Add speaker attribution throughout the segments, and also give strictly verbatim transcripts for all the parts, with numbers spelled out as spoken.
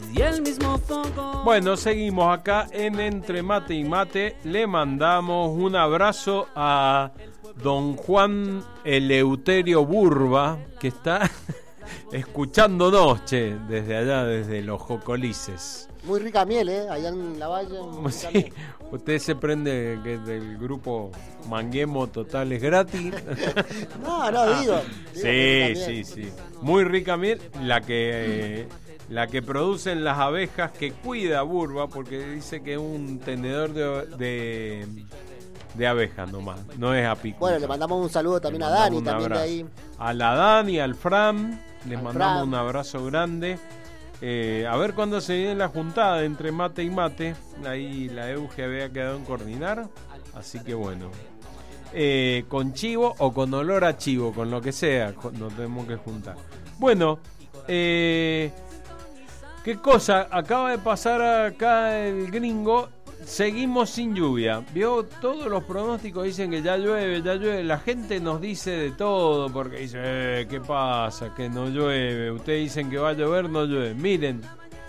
Speaker 1: y el mismo foco.
Speaker 2: Bueno, seguimos acá en Entre Mate y Mate. Le mandamos un abrazo a don Juan Eleuterio Burba, que está escuchándonos, che, desde allá, desde los Jocolices.
Speaker 3: Muy rica miel, ¿eh? Allá en la valle.
Speaker 2: Sí, usted se prende que del grupo Manguemo Total es gratis.
Speaker 3: No, no, digo. digo
Speaker 2: sí, sí, sí. Muy rica miel, la que... Eh, la que producen las abejas que cuida Burba, porque dice que es un tenedor de, de, de abejas nomás, no es apicultor.
Speaker 3: Bueno, le mandamos un saludo también a Dani, también de ahí.
Speaker 2: A la Dani, al Fran, les
Speaker 3: al
Speaker 2: mandamos
Speaker 3: Fran.
Speaker 2: un abrazo grande. Eh, a ver cuándo se viene la juntada entre Mate y Mate. Ahí la Euge había quedado en coordinar, así que bueno. Eh, con chivo o con olor a chivo, con lo que sea, nos tenemos que juntar. Bueno, eh... ¿qué cosa? Acaba de pasar acá el gringo. Seguimos sin lluvia. Vio, todos los pronósticos dicen que ya llueve, ya llueve. La gente nos dice de todo porque dice, eh, ¿qué pasa? Que no llueve. Ustedes dicen que va a llover, no llueve. Miren,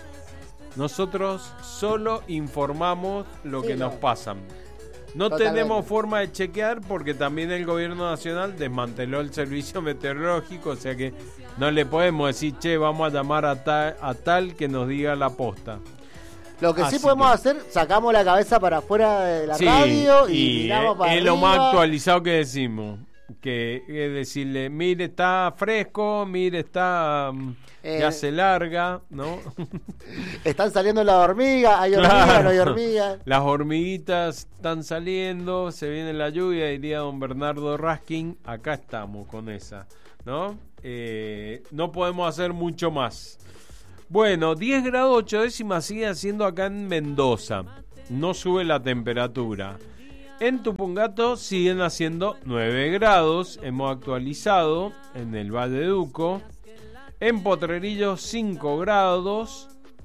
Speaker 2: nosotros solo informamos lo
Speaker 3: sí,
Speaker 2: que
Speaker 3: no.
Speaker 2: nos pasan. No
Speaker 3: Totalmente.
Speaker 2: tenemos forma de chequear porque también el gobierno nacional desmanteló el servicio meteorológico, o sea que no le podemos decir, che, vamos a llamar a tal, a tal que nos diga la posta.
Speaker 3: Lo que
Speaker 2: Así
Speaker 3: sí podemos
Speaker 2: que...
Speaker 3: hacer, sacamos la cabeza para afuera de la
Speaker 2: sí,
Speaker 3: radio y,
Speaker 2: y
Speaker 3: miramos
Speaker 2: es,
Speaker 3: para
Speaker 2: es lo
Speaker 3: arriba.
Speaker 2: más actualizado que decimos. Que es decirle, mire, está fresco, mire, está... Eh, ya se larga, ¿no?
Speaker 3: Están saliendo las hormigas, hay hormigas, claro. No hay hormigas.
Speaker 2: Las hormiguitas están saliendo, se viene la lluvia, diría don Bernardo Raskin. Acá estamos con esa, ¿no? Eh, no podemos hacer mucho más. Bueno, diez grados ocho décimas sigue haciendo acá en Mendoza. No sube la temperatura. En Tupungato siguen haciendo nueve grados. Hemos actualizado en el Valle de Uco. En Potrerillo cinco grados.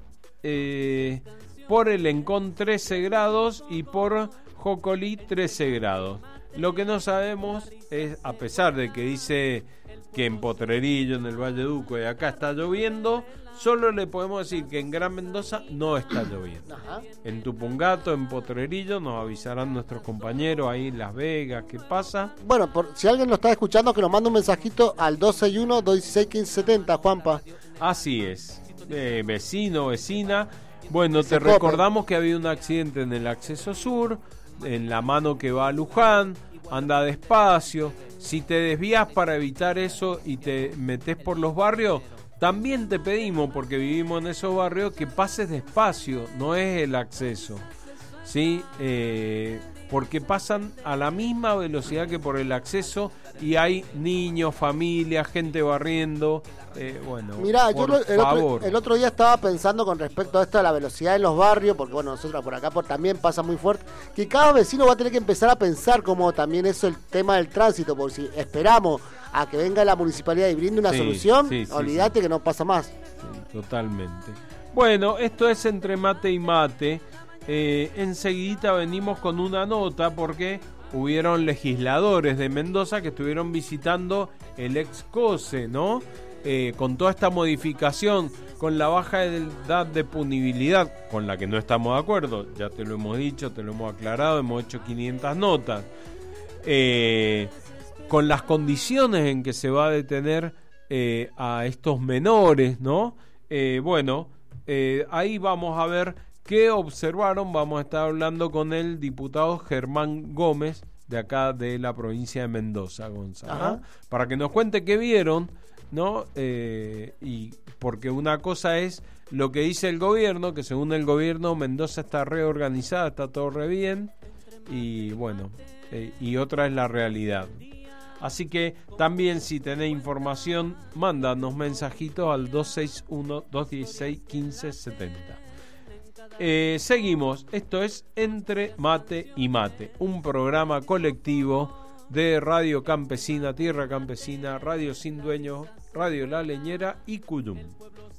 Speaker 2: Eh, por el Encón trece grados. Y por Jocolí trece grados. Lo que no sabemos es, a pesar de que dice que en Potrerillo, en el Valle de Uco y acá está lloviendo, solo le podemos decir que en Gran Mendoza no está lloviendo.
Speaker 3: Ajá.
Speaker 2: En Tupungato, en Potrerillo, nos avisarán nuestros compañeros ahí en Las Vegas qué pasa.
Speaker 3: Bueno, por, si alguien lo está escuchando, que nos mande un mensajito al dos seis uno, dos dieciséis, quince setenta, Juanpa.
Speaker 2: Así es, eh, vecino, vecina. Bueno,
Speaker 3: Se
Speaker 2: te
Speaker 3: cope.
Speaker 2: recordamos que ha habido un accidente en el acceso sur, en la mano que va a Luján. Anda despacio. Si te desvías para evitar eso y te metes por los barrios, también te pedimos, porque vivimos en esos barrios, que pases despacio, no es el acceso, ¿sí? Eh, porque pasan a la misma velocidad que por el acceso y hay niños, familias, gente barriendo. Eh, bueno,
Speaker 3: Mirá, yo
Speaker 2: por
Speaker 3: lo- el,
Speaker 2: favor.
Speaker 3: otro, el otro día estaba pensando con respecto a esto de la velocidad en los barrios, porque bueno, nosotros por acá por, también pasa muy fuerte, que cada vecino va a tener que empezar a pensar como también eso el tema del tránsito, porque si esperamos a que venga la municipalidad y brinde una
Speaker 2: Sí,
Speaker 3: solución,
Speaker 2: sí, sí,
Speaker 3: olvídate
Speaker 2: sí.
Speaker 3: que no pasa más.
Speaker 2: Sí, totalmente. Bueno, esto es Entre Mate y Mate. Eh, enseguidita venimos con una nota porque hubieron legisladores de Mendoza que estuvieron visitando el ex COSE, ¿no? Eh, con toda esta modificación, con la baja edad de punibilidad, con la que no estamos de acuerdo, ya te lo hemos dicho, te lo hemos aclarado, hemos hecho quinientas notas, eh, con las condiciones en que se va a detener eh, a estos menores, ¿no? Eh, bueno, eh, ahí vamos a ver qué observaron. Vamos a estar hablando con el diputado Germán Gómez, de acá de la provincia de Mendoza, Gonzalo, ¿no? Para que nos cuente qué vieron, ¿no? Eh, y porque una cosa es lo que dice el gobierno, que según el gobierno Mendoza está reorganizada, está todo re bien, y bueno, eh, y otra es la realidad. Así que también, si tenés información, mándanos mensajitos al dos seis uno, dos dieciséis, quince setenta. Eh, seguimos, esto es Entre Mate y Mate, un programa colectivo de Radio Campesina, Tierra Campesina, Radio Sin Dueño, Radio La Leñera y Cuyum.